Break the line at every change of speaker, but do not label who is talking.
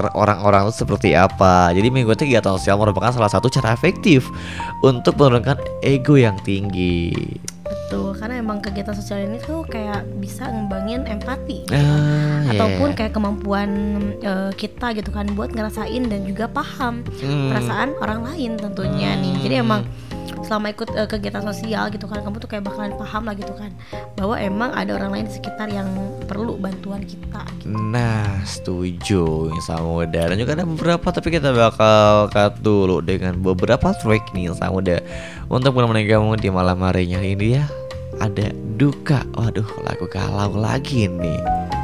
karakter orang-orang itu seperti apa. Jadi mengikuti kegiatan sosial merupakan salah satu cara efektif untuk menurunkan ego yang tinggi.
Betul, karena emang kegiatan sosial ini tuh kayak bisa ngembangin empati gitu kan.
Ah,
Ataupun
iya.
kayak kemampuan kita gitu kan buat ngerasain dan juga paham perasaan orang lain tentunya nih. Jadi emang selama ikut kegiatan sosial gitu kan, kamu tuh kayak bakalan paham lah gitu kan, bahwa emang ada orang lain di sekitar yang perlu bantuan kita gitu.
Nah, setuju Insan Muda. Dan juga ada beberapa, tapi kita bakal cut dulu dengan beberapa track nih Insan Muda untuk menemani kamu di malam harinya ini ya. Ada Duka. Waduh, lagu galau lagi nih.